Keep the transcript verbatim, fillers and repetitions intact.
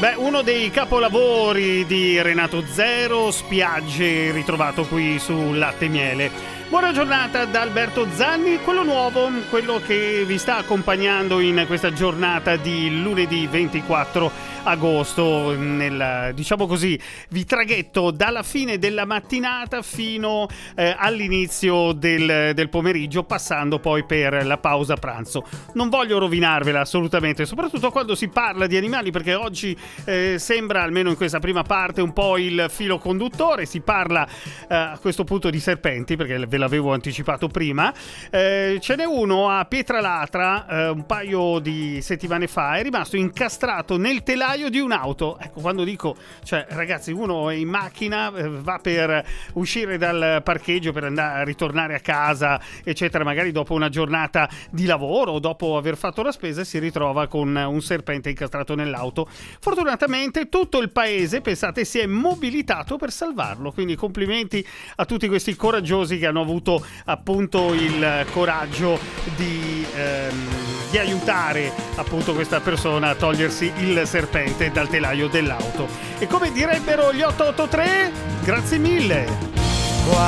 Beh, uno dei capolavori di Renato Zero, Spiagge, ritrovato qui su Latte e Miele. Buona giornata da Alberto Zanni, quello nuovo, quello che vi sta accompagnando in questa giornata di lunedì ventiquattro agosto, nel, diciamo così, vi traghetto dalla fine della mattinata fino eh, all'inizio del, del pomeriggio, passando poi per la pausa pranzo. Non voglio rovinarvela assolutamente, soprattutto quando si parla di animali, perché oggi eh, sembra, almeno in questa prima parte, un po' il filo conduttore. Si parla eh, a questo punto di serpenti, perché ve l'avevo anticipato prima. Eh, ce n'è uno a Pietralatra, eh, un paio di settimane fa, è rimasto incastrato nel telaio di un'auto. Ecco, quando dico, cioè ragazzi, uno è in macchina, eh, va per uscire dal parcheggio per andare a ritornare a casa, eccetera, magari dopo una giornata di lavoro, dopo aver fatto la spesa, si ritrova con un serpente incastrato nell'auto. Fortunatamente tutto il paese, pensate, si è mobilitato per salvarlo, quindi complimenti a tutti questi coraggiosi che hanno avuto appunto il coraggio di, ehm, di aiutare appunto questa persona a togliersi il serpente dal telaio dell'auto. E come direbbero gli otto otto tre, grazie mille.